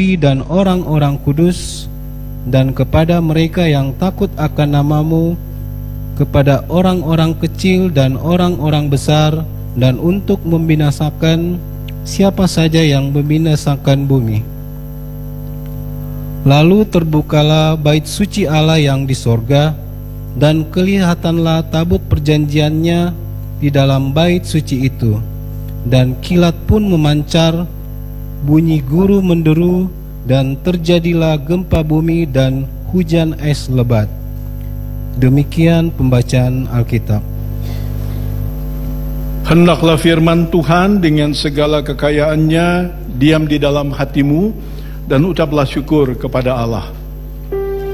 nabi dan orang-orang kudus, dan kepada mereka yang takut akan namamu, kepada orang-orang kecil dan orang-orang besar, dan untuk membinasakan siapa saja yang membinasakan bumi. Lalu terbukalah bait suci Allah yang di sorga, dan kelihatanlah tabut perjanjiannya di dalam bait suci itu, dan kilat pun memancar, bunyi guru menderu, dan terjadilah gempa bumi dan hujan es lebat. Demikian pembacaan Alkitab. Hendaklah firman Tuhan dengan segala kekayaannya diam di dalam hatimu, dan ucaplah syukur kepada Allah.